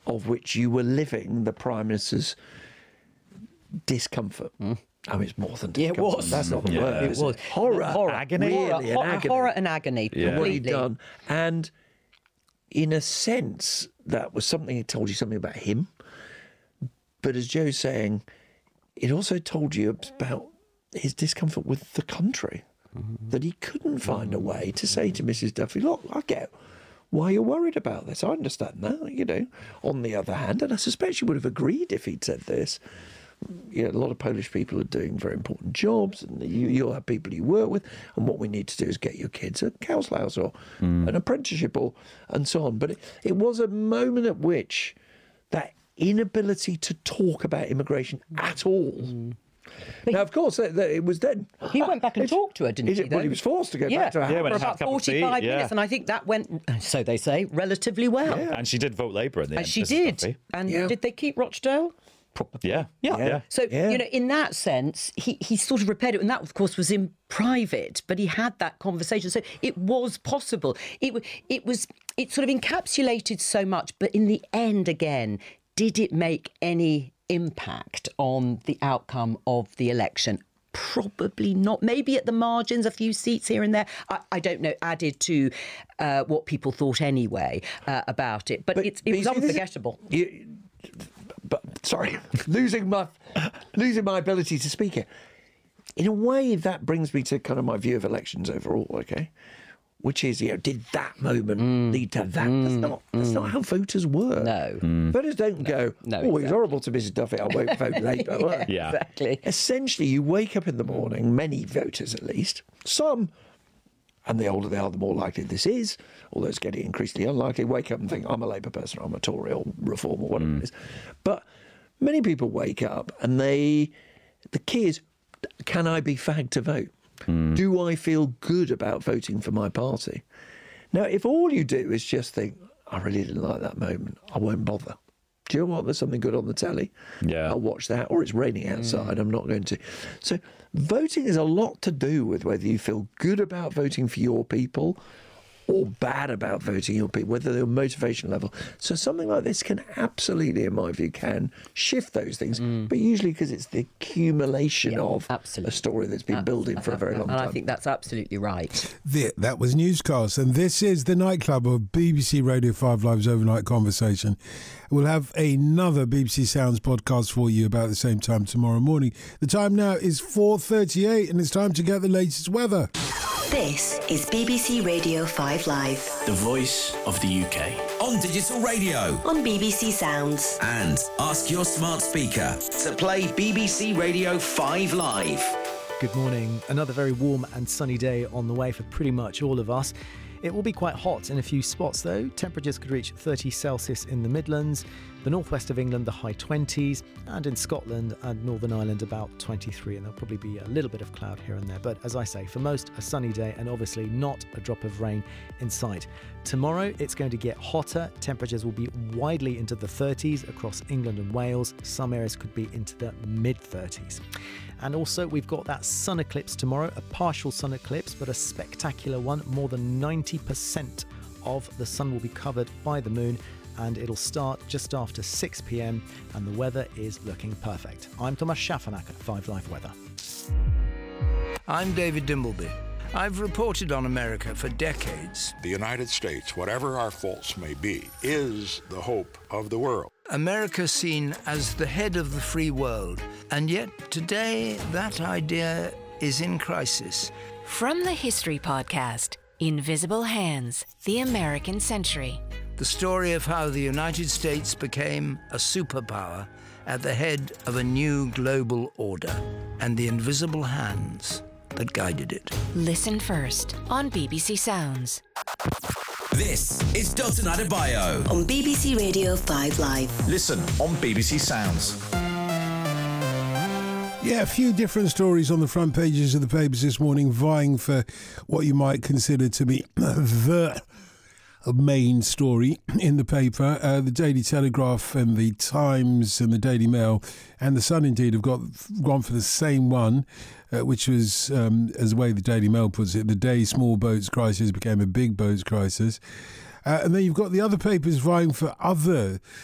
of which you were living the Prime Minister's discomfort. I mean, it's more than discomfort. Yeah, it was. That's not the word. It was. Horror. Agony. Really, agony. Horror and agony. Yeah. What he'd Completely. done. And in a sense, that was something. It told you something about him. But as Joe's saying, it also told you about his discomfort with the country. That he couldn't find a way to say to Mrs. Duffy, look, I get why you're worried about this. I understand that, you know. On the other hand, and I suspect she would have agreed if he'd said this, you know, a lot of Polish people are doing very important jobs, and you'll have people you work with, and what we need to do is get your kids a Kouslaus or an apprenticeship or and so on. But it was a moment at which that inability to talk about immigration at all. Now, of course, it was then. He went back and talked to her, didn't he? Well, he was forced to go back to her. Yeah, when for he had about a cup of tea, 45 yeah. minutes, and I think that went, so they say, relatively well. And she did vote Labour in the end. And she Mrs. did. Duffy. And Yeah. did they keep Rochdale? Yeah. So, Yeah. you know, in that sense, he sort of repaired it. And that, of course, was in private, but he had that conversation. So it was possible. It sort of encapsulated so much. But in the end, again, did it make any impact on the outcome of the election? Probably not. Maybe at the margins, a few seats here and there. I don't know, added to what people thought anyway about it. But it was unforgettable. But sorry, losing my ability to speak here. In a way, that brings me to kind of my view of elections overall. Okay, which is, you know, did that moment lead to that? That's not how voters work. No. Voters don't go, No, oh, it was exactly. horrible to Mrs. Duffy, I won't vote Labour. Yeah. Exactly. Essentially, you wake up in the morning, many voters at least, some, and the older they are, the more likely this is, although it's getting increasingly unlikely, wake up and think, I'm a Labour person, I'm a Tory or Reform or whatever it is. But many people wake up and the key is, can I be fagged to vote? Do I feel good about voting for my party? Now, if all you do is just think, I really didn't like that moment, I won't bother. Do you know what? There's something good on the telly. Yeah. I'll watch that. Or it's raining outside. I'm not going to. So voting is a lot to do with whether you feel good about voting for your people or bad about voting your people, whether their motivation level. So something like this can absolutely, in my view, can shift those things. But usually because it's the accumulation of absolutely. a story that's been building for a very long And time. I think that's absolutely right. That was Newscast, and this is the nightclub of BBC Radio 5 Live's Overnight Conversation. We'll have another BBC Sounds podcast for you about the same time tomorrow morning. The time now is 4:38, and it's time to get the latest weather. This is BBC Radio 5 Live The voice of the UK. On digital radio. on BBC Sounds. And ask your smart speaker to play BBC Radio 5 Live. Good morning. Another very warm and sunny day on the way for pretty much all of us. It will be quite hot in a few spots though. Temperatures could reach 30 Celsius in the Midlands, the northwest of England the high 20s, and in Scotland and Northern Ireland about 23, and there'll probably be a little bit of cloud here and there. But as I say, for most a sunny day and obviously not a drop of rain in sight. Tomorrow it's going to get hotter. Temperatures will be widely into the 30s across England and Wales. Some areas could be into the mid-30s. And also we've got that sun eclipse tomorrow, a partial sun eclipse, but a spectacular one. More than 90% of the sun will be covered by the moon, and it'll start just after 6 p.m. and the weather is looking perfect. I'm Thomas Schaffenack at 5 Live Weather. I'm David Dimbleby. I've reported on America for decades. The United States, whatever our faults may be, is the hope of the world. America seen as the head of the free world, and yet today that idea is in crisis. From the History Podcast, Invisible Hands, The American Century. The story of how the United States became a superpower at the head of a new global order, and the invisible hands that guided it. Listen first on BBC Sounds. This is Dalton Adebayo. On BBC Radio 5 Live. Listen on BBC Sounds. Yeah, a few different stories on the front pages of the papers this morning, vying for what you might consider to be the main story in the paper. The Daily Telegraph and the Times and the Daily Mail and the Sun indeed have gone for the same one, which was, as the way the Daily Mail puts it, the day small boats crisis became a big boats crisis. And then you've got the other papers vying for other